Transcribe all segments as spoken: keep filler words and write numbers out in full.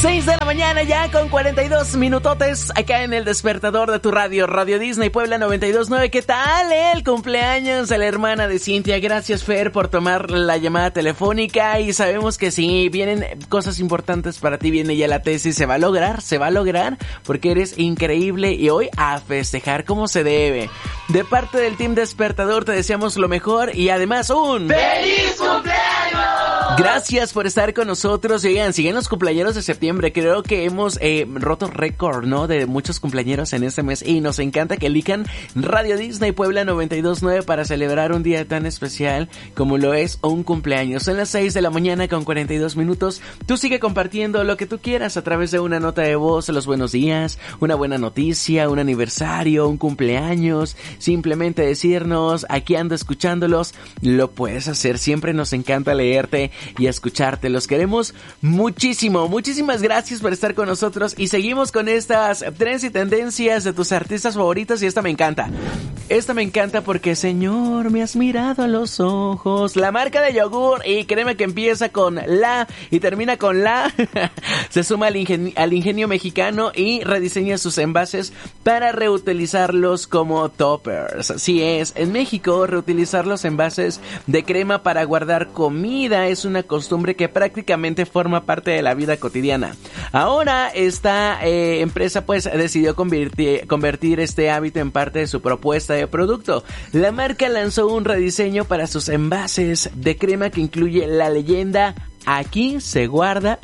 seis de la mañana ya con cuarenta y dos minutotes acá en el despertador de tu radio, Radio Disney Puebla noventa y dos punto nueve. ¿Qué tal el cumpleaños de la hermana de Cintia? Gracias, Fer, por tomar la llamada telefónica, y sabemos que sí, vienen cosas importantes para ti, viene ya la tesis, se va a lograr, se va a lograr, porque eres increíble y hoy a festejar como se debe. De parte del Team Despertador te deseamos lo mejor y además un ¡feliz cumpleaños! Gracias por estar con nosotros. Oigan, siguen los cumpleaños de septiembre. Creo que hemos eh, roto récord, ¿no? De muchos cumpleaños en este mes, y nos encanta que elijan Radio Disney Puebla noventa y dos punto nueve para celebrar un día tan especial como lo es un cumpleaños. Son las seis de la mañana con cuarenta y dos minutos. Tú sigue compartiendo lo que tú quieras a través de una nota de voz, los buenos días, una buena noticia, un aniversario, un cumpleaños, simplemente decirnos, aquí ando escuchándolos. Lo puedes hacer, siempre nos encanta leerte y escucharte. Los queremos muchísimo. Muchísimas gracias por estar con nosotros, y seguimos con estas trends y tendencias de tus artistas favoritos, y esta me encanta. Esta me encanta porque, Señor, me has mirado a los ojos. La marca de yogur y créeme que empieza con la y termina con la se suma al ingenio, al ingenio mexicano y rediseña sus envases para reutilizarlos como toppers. Así es, en México reutilizar los envases de crema para guardar comida es una costumbre que prácticamente forma parte de la vida cotidiana. Ahora esta eh, empresa pues decidió convertir, convertir este hábito en parte de su propuesta de producto. La marca lanzó un rediseño para sus envases de crema que incluye la leyenda "Aquí se guarda",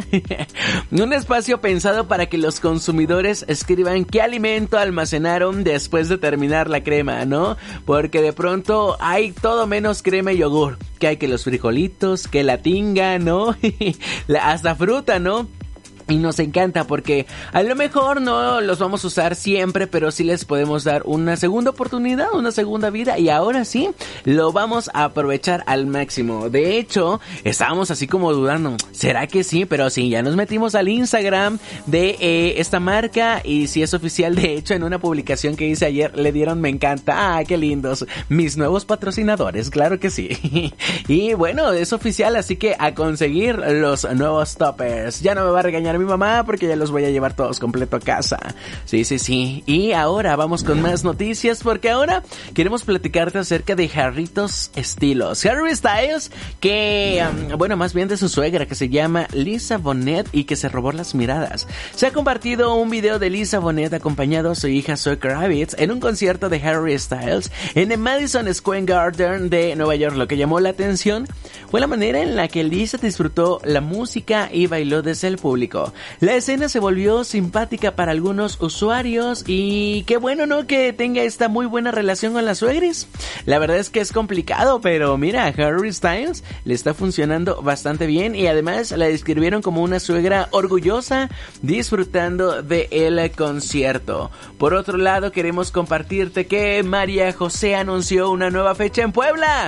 un espacio pensado para que los consumidores escriban qué alimento almacenaron después de terminar la crema, ¿no? Porque de pronto hay todo menos crema y yogur, que hay que los frijolitos, que la tinga, ¿no? Hasta fruta, ¿no? Y nos encanta porque a lo mejor no los vamos a usar siempre, pero sí les podemos dar una segunda oportunidad, una segunda vida, y ahora sí lo vamos a aprovechar al máximo. De hecho, estábamos así como dudando, ¿será que sí? Pero sí, ya nos metimos al Instagram de eh, esta marca, y sí es oficial. De hecho, en una publicación que hice ayer le dieron me encanta. ¡Ah, qué lindos! Mis nuevos patrocinadores, claro que sí. Y bueno, es oficial, así que a conseguir los nuevos toppers. Ya no me va a regañar mi mamá porque ya los voy a llevar todos completo a casa. Sí, sí, sí. Y ahora vamos con más noticias, porque ahora queremos platicarte acerca de Jarritos Estilos. Harry Styles, que, um, bueno, más bien de su suegra, que se llama Lisa Bonet y que se robó las miradas. Se ha compartido un video de Lisa Bonet acompañado a su hija Zoe Kravitz en un concierto de Harry Styles en el Madison Square Garden de Nueva York. Lo que llamó la atención fue la manera en la que Lisa disfrutó la música y bailó desde el público. La escena se volvió simpática para algunos usuarios, y qué bueno, ¿no?, que tenga esta muy buena relación con las suegris. La verdad es que es complicado, pero mira, a Harry Styles le está funcionando bastante bien, y además la describieron como una suegra orgullosa disfrutando de el concierto. Por otro lado, queremos compartirte que María José anunció una nueva fecha en Puebla.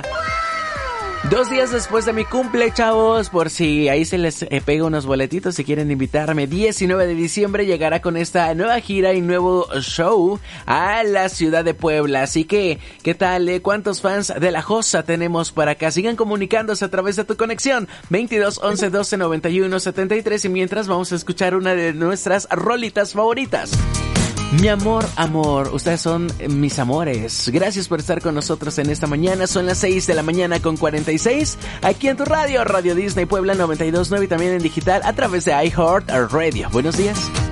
Dos días después de mi cumple, chavos, por si ahí se les eh, pega unos boletitos si quieren invitarme. diecinueve de diciembre llegará con esta nueva gira y nuevo show a la ciudad de Puebla. Así que, ¿qué tal? Eh? ¿Cuántos fans de La Josa tenemos por acá? Sigan comunicándose a través de tu conexión veintidós once doce noventa y uno setenta y tres, y mientras vamos a escuchar una de nuestras rolitas favoritas. Mi amor, amor, ustedes son mis amores. Gracias por estar con nosotros en esta mañana. Son las seis de la mañana con cuarenta y seis. Aquí en tu radio, Radio Disney Puebla noventa y dos punto nueve, y también en digital a través de iHeart Radio. Buenos días.